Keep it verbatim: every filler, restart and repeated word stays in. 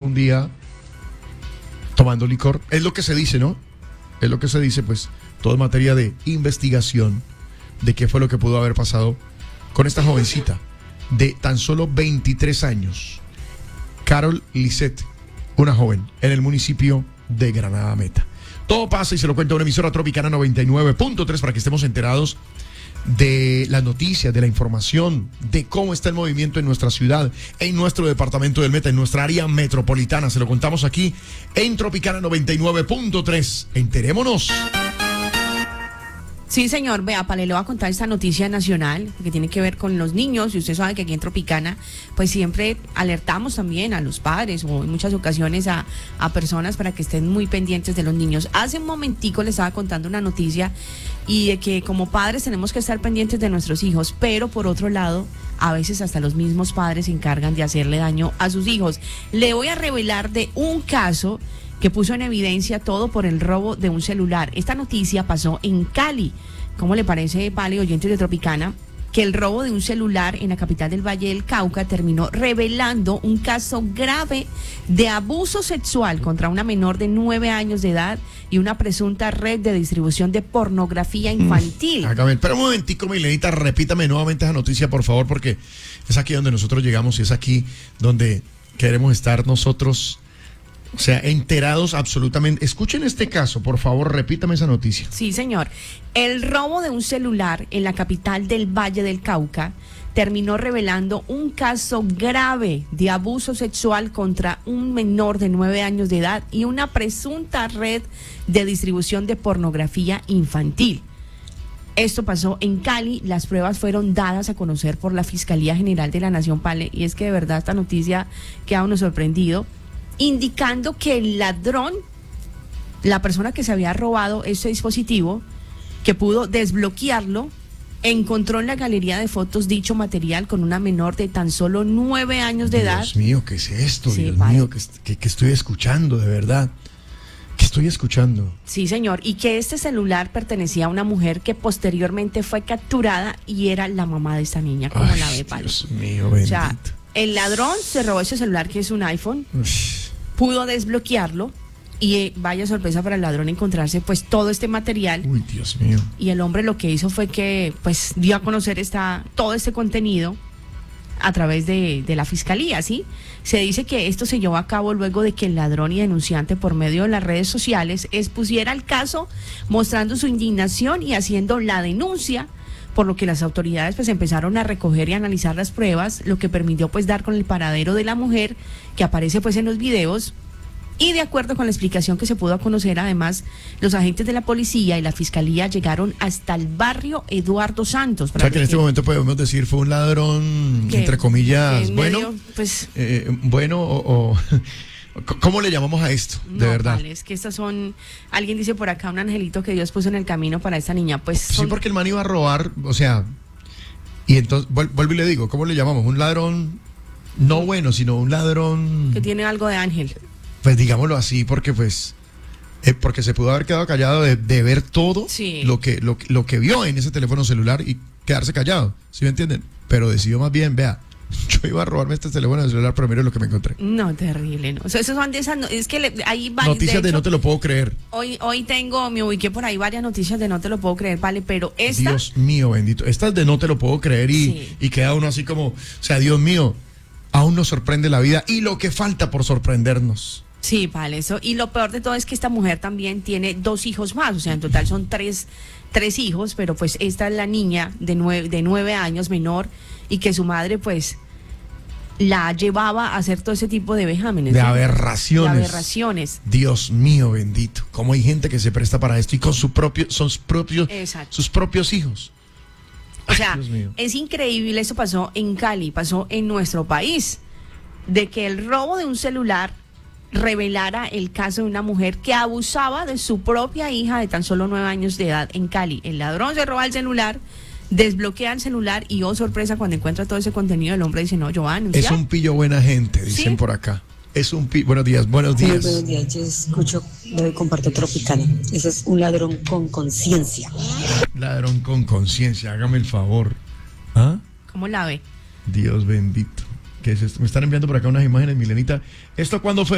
un día tomando licor. Es lo que se dice, ¿no? Es lo que se dice, pues, todo en materia de investigación de qué fue lo que pudo haber pasado con esta jovencita de tan solo veintitrés años, Carol Lisset, una joven en el municipio de Granada Meta. Todo pasa y se lo cuenta una emisora Tropicana noventa y nueve punto tres para que estemos enterados de las noticias, de la información, de cómo está el movimiento en nuestra ciudad, en nuestro departamento del Meta, en nuestra área metropolitana. Se lo contamos aquí en Tropicana noventa y nueve punto tres. Enterémonos. Sí, señor. Vea, Pale, le voy a contar esta noticia nacional que tiene que ver con los niños. Y usted sabe que aquí en Tropicana, pues siempre alertamos también a los padres o en muchas ocasiones a, a personas para que estén muy pendientes de los niños. Hace un momentico le estaba contando una noticia y de que como padres tenemos que estar pendientes de nuestros hijos, pero por otro lado, a veces hasta los mismos padres se encargan de hacerle daño a sus hijos. Le voy a revelar de un caso que puso en evidencia todo por el robo de un celular. Esta noticia pasó en Cali. ¿Cómo le parece, Pale, oyentes de Tropicana, que el robo de un celular en la capital del Valle del Cauca terminó revelando un caso grave de abuso sexual contra una menor de nueve años de edad y una presunta red de distribución de pornografía infantil? Mm, hágame, pero un momentico, Milenita, repítame nuevamente esa noticia, por favor, porque es aquí donde nosotros llegamos y es aquí donde queremos estar nosotros. O sea, enterados absolutamente. Escuchen este caso, por favor, repítame esa noticia. Sí, señor. El robo de un celular en la capital del Valle del Cauca terminó revelando un caso grave de abuso sexual contra un menor de nueve años de edad y una presunta red de distribución de pornografía infantil. Esto pasó en Cali, las pruebas fueron dadas a conocer por la Fiscalía General de la Nación, Pale, y es que de verdad esta noticia queda uno sorprendido, indicando que el ladrón, la persona que se había robado este dispositivo, que pudo desbloquearlo, encontró en la galería de fotos dicho material con una menor de tan solo nueve años de Dios edad. Dios mío, ¿qué es esto? Sí, Dios padre. mío, ¿qué, qué, qué estoy escuchando, de verdad? ¿Qué estoy escuchando? Sí, señor, y que este celular pertenecía a una mujer que posteriormente fue capturada y era la mamá de esta niña, como Ay, la ve, Pale. Dios mío, bendito. O sea, el ladrón se robó ese celular, que es un iPhone, Ush. pudo desbloquearlo y eh, vaya sorpresa para el ladrón encontrarse pues todo este material. Uy, Dios mío. Y el hombre lo que hizo fue que pues dio a conocer esta, todo este contenido a través de, de la fiscalía, ¿sí? Se dice que esto se llevó a cabo luego de que el ladrón y denunciante por medio de las redes sociales expusiera el caso, mostrando su indignación y haciendo la denuncia, por lo que las autoridades pues empezaron a recoger y analizar las pruebas, lo que permitió pues dar con el paradero de la mujer que aparece pues en los videos. Y de acuerdo con la explicación que se pudo conocer, además, los agentes de la policía y la fiscalía llegaron hasta el barrio Eduardo Santos. O sea, que en este momento podemos decir fue un ladrón, que, entre comillas, en bueno, medio, pues, eh, bueno o, o ¿cómo le llamamos a esto? De no, verdad. Vale, es que estas son, alguien dice por acá, un angelito que Dios puso en el camino para esta niña. Pues son... Sí, porque el man iba a robar, o sea, y entonces, vuelvo y le digo, ¿cómo le llamamos? Un ladrón no bueno, sino un ladrón... que tiene algo de ángel. Pues digámoslo así, porque pues eh, porque se pudo haber quedado callado de, de ver todo Sí. lo que lo, lo que vio en ese teléfono celular y quedarse callado, ¿sí me entienden? Pero decidió más bien, vea, yo iba a robarme este teléfono celular, pero mire lo que me encontré. No, terrible, ¿no? O sea, esos son de esas, no- es que le, ahí va. Noticias de, hecho, no te lo puedo creer. Hoy, hoy tengo, me ubiqué por ahí varias noticias de no te lo puedo creer, vale, pero esta... Dios mío, bendito. Estas de no te lo puedo creer y, Sí. y queda uno así como, o sea, Dios mío, aún nos sorprende la vida y lo que falta por sorprendernos. Sí, vale, eso. Y lo peor de todo es que esta mujer también tiene dos hijos más, o sea, en total son tres, tres hijos, pero pues esta es la niña de nueve, de nueve años menor y que su madre pues la llevaba a hacer todo ese tipo de vejámenes. De ¿sí? aberraciones. De aberraciones. Dios mío, bendito. Cómo hay gente que se presta para esto y con su propio, son sus propios, Exacto. sus propios hijos. O sea, Dios mío. es increíble, esto pasó en Cali, pasó en nuestro país, de que el robo de un celular revelara el caso de una mujer que abusaba de su propia hija de tan solo nueve años de edad en Cali. El ladrón se roba el celular, desbloquea el celular y, oh sorpresa, cuando encuentra todo ese contenido, el hombre dice, no, yo voy a denunciar. Es un pillo buena gente, dicen ¿Sí? por acá. Es un pillo. Buenos días, buenos Muy días. buenos días, yo escucho, le comparto Tropicana. Ese es un ladrón con conciencia. Ladrón con conciencia, hágame el favor. ¿Ah? ¿Cómo la ve? Dios bendito. ¿Qué es esto? Me están enviando por acá unas imágenes, Milenita. ¿Esto cuándo fue?